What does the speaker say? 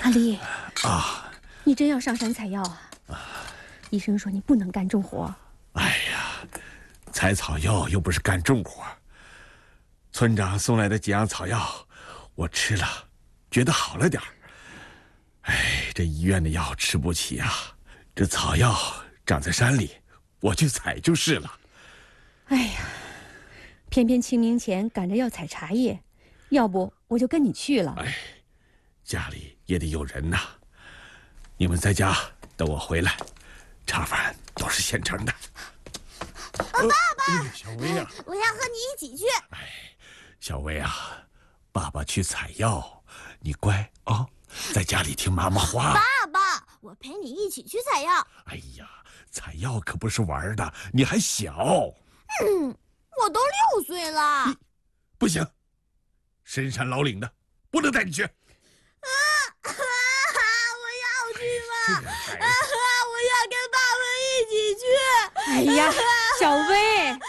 阿丽啊， 你真要上山采药啊？医生说你不能干重活。 哎呀，采草药又不是干重活。村长送来的几样草药，我吃了，觉得好了点儿。哎，这医院的药吃不起啊，这草药长在山里，我去采就是了。 哎呀，偏偏清明前赶着要采茶叶，要不我就跟你去了。 哎，家里也得有人呐。你们在家等我回来，茶饭都是现成的。 爸爸， 小薇啊， 我要和你一起去。 哎，小薇啊，爸爸去采药，你乖啊，在家里听妈妈话。 爸爸，我陪你一起去采药。 哎呀，采药可不是玩的，你还小。 我都6岁了。 不行，深山老岭的，不能带你去。 我要去吗？我要跟爸爸一起去。 哎呀，小薇。